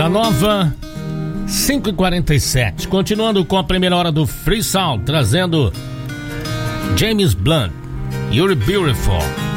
Música nova, 5h47. Continuando com a primeira hora do Free Sound, trazendo James Blunt, You're Beautiful.